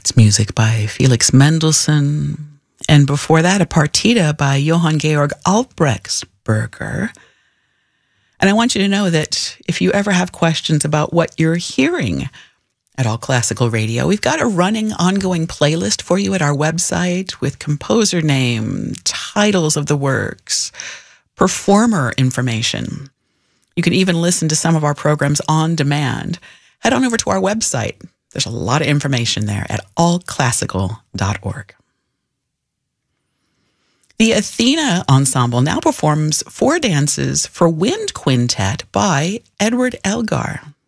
That's music by Felix Mendelssohn. And before that, a partita by Johann Georg Albrechtsberger. And I want you to know that if you ever have questions about what you're hearing at All Classical Radio, we've got a running, ongoing playlist for you at our website with composer name, titles of the works, performer information. You can even listen to some of our programs on demand. Head on over to our website. There's a lot of information there at allclassical.org. The Athena Ensemble now performs 4 dances for wind quintet by Edward Elgar.